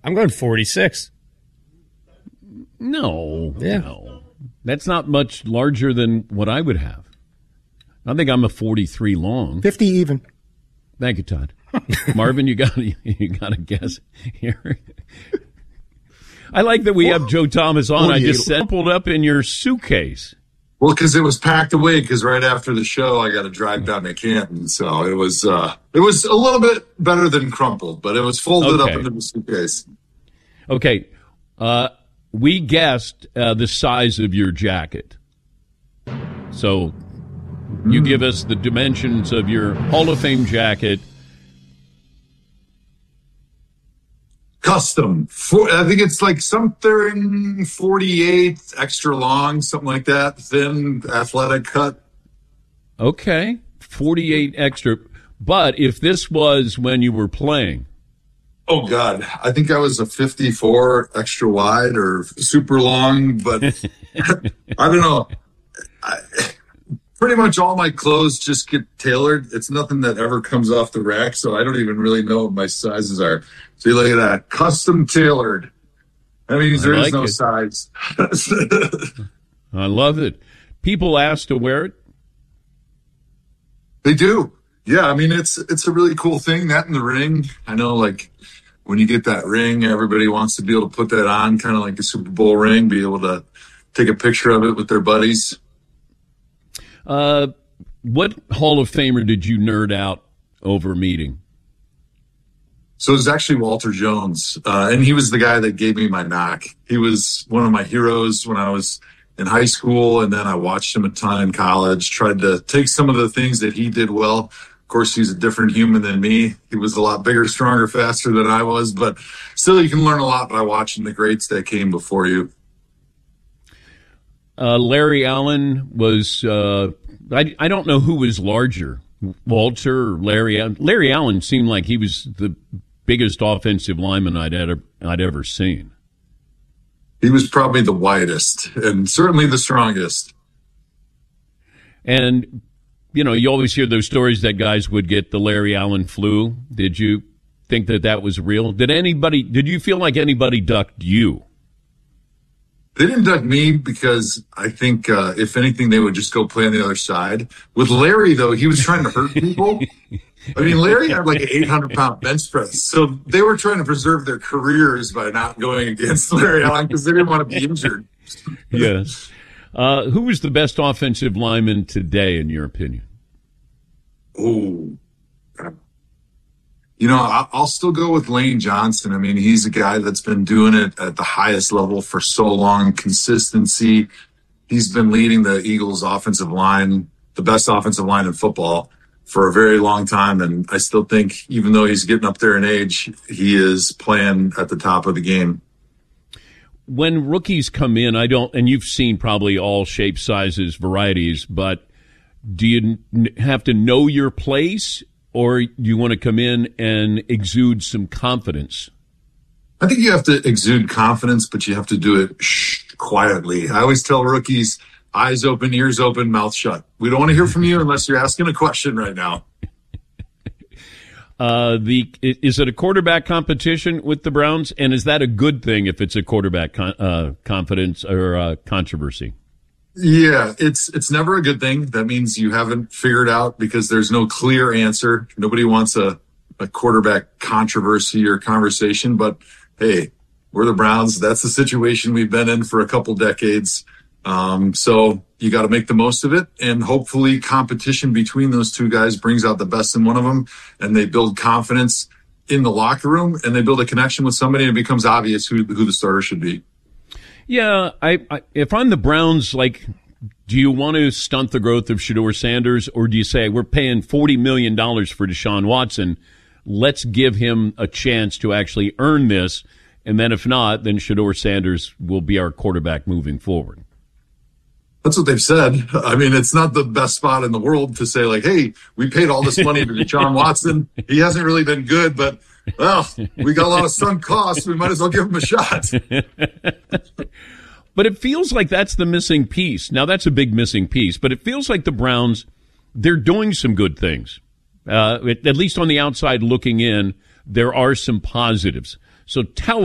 I'm going 46. No. That's not much larger than what I would have. I think I'm a 43 long. 50 even. Thank you, Todd. Marvin, you got a guess here. I like that we have Joe Thomas on. I just sampled up in your suitcase. Well, because it was packed away. Because right after the show, I got to drive down to Canton, so it was a little bit better than crumpled, but it was folded up into the suitcase. Okay, we guessed the size of your jacket, so you give us the dimensions of your Hall of Fame jacket. Custom. I think it's like something 48, extra long, something like that. Thin, athletic cut. Okay, 48 extra. But if this was when you were playing. Oh, God. I think I was a 54 extra wide or super long, but I don't know. Pretty much all my clothes just get tailored. It's nothing that ever comes off the rack, so I don't even really know what my sizes are. So you look at that, custom tailored. That means there is no size. I love it. People ask to wear it? They do. Yeah, I mean, it's a really cool thing, that and the ring. I know, like, when you get that ring, everybody wants to be able to put that on, kind of like a Super Bowl ring, be able to take a picture of it with their buddies. What Hall of Famer did you nerd out over meeting? So it was actually Walter Jones, and he was the guy that gave me my knock. He was one of my heroes when I was in high school, and then I watched him a ton in college, tried to take some of the things that he did well. Of course, he's a different human than me. He was a lot bigger, stronger, faster than I was, but still you can learn a lot by watching the greats that came before you. Larry Allen was, I don't know who was larger, Walter or Larry Allen. Larry Allen seemed like he was the biggest offensive lineman I'd ever seen. He was probably the widest and certainly the strongest. And, you know, you always hear those stories that guys would get the Larry Allen flu. Did you think that was real? Did you feel like anybody ducked you? They didn't duck me because I think, if anything, they would just go play on the other side. With Larry, though, he was trying to hurt people. I mean, Larry had like an 800-pound bench press. So they were trying to preserve their careers by not going against Larry Allen because they didn't want to be injured. Yes. Who was the best offensive lineman today, in your opinion? Oh, you know, I'll still go with Lane Johnson. I mean, he's a guy that's been doing it at the highest level for so long. Consistency. He's been leading the Eagles' offensive line, the best offensive line in football, for a very long time. And I still think, even though he's getting up there in age, he is playing at the top of the game. When rookies come in, and you've seen probably all shapes, sizes, varieties, but do you have to know your place? Or do you want to come in and exude some confidence? I think you have to exude confidence, but you have to do it quietly. I always tell rookies, eyes open, ears open, mouth shut. We don't want to hear from you unless you're asking a question right now. Is it a quarterback competition with the Browns? And is that a good thing if it's a quarterback confidence or controversy? Yeah, it's never a good thing. That means you haven't figured out because there's no clear answer. Nobody wants a quarterback controversy or conversation, but hey, we're the Browns. That's the situation we've been in for a couple decades. So you got to make the most of it, and hopefully competition between those two guys brings out the best in one of them, and they build confidence in the locker room, and they build a connection with somebody, and it becomes obvious who the starter should be. Yeah, if I'm the Browns, like, do you want to stunt the growth of Shedeur Sanders, or do you say, we're paying $40 million for Deshaun Watson, let's give him a chance to actually earn this, and then if not, then Shedeur Sanders will be our quarterback moving forward? That's what they've said. I mean, it's not the best spot in the world to say, like, hey, we paid all this money to Deshaun Watson. He hasn't really been good, but, well, we got a lot of sunk costs. We might as well give him a shot. But it feels like that's the missing piece. Now, that's a big missing piece, but it feels like the Browns, they're doing some good things. At least on the outside looking in, there are some positives. So tell